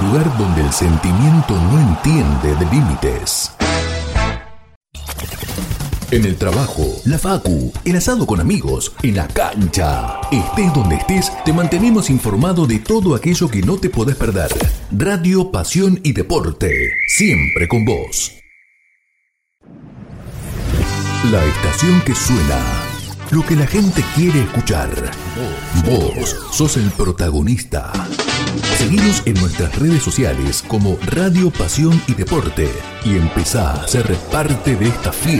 lugar donde el sentimiento no entiende de límites. En el trabajo, la facu, el asado con amigos, en la cancha. Estés donde estés, te mantenemos informado de todo aquello que no te podés perder. Radio, pasión y deporte, siempre con vos. La estación que suena, lo que la gente quiere escuchar. Vos sos el protagonista. Seguinos en nuestras redes sociales como Radio, Pasión y Deporte y empezá a ser parte de esta fiesta.